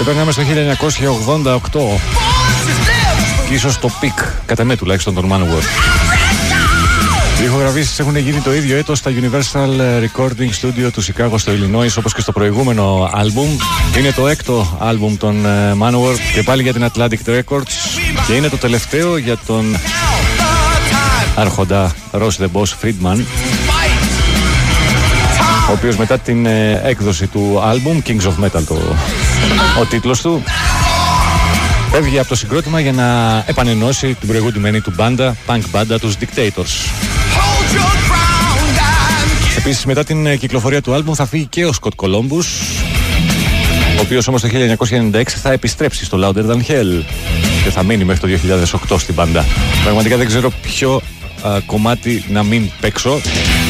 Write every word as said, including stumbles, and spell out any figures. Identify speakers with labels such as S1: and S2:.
S1: Και περνάμε στο χίλια εννιακόσια ογδόντα οκτώ. Και ίσως το πικ, κατά με τουλάχιστον, των Manowar. Οι ηχογραφήσεις έχουν γίνει το ίδιο έτος στα Universal Recording Studio του Σικάγο στο Illinois, όπως και στο προηγούμενο άλμπουμ. Είναι το έκτο άλμπουμ των Manowar και πάλι για την Atlantic Records, και είναι το τελευταίο για τον άρχοντα Ross the Boss Friedman, ο οποίος μετά την έκδοση του άλμπουμ Kings of Metal, το, ο τίτλος του, φεύγει από το συγκρότημα για να επανενώσει την προηγούμενη του μπάντα, punk μπάντα, τους Dictators. Επίσης, μετά την κυκλοφορία του άλμπουμ θα φύγει και ο Scott Columbus, ο οποίος όμως το χίλια εννιακόσια ενενήντα έξι θα επιστρέψει στο Louder Than Hell και θα μείνει μέχρι το δύο χιλιάδες οκτώ στην μπάντα. Πραγματικά δεν ξέρω ποιο α, κομμάτι να μην παίξω.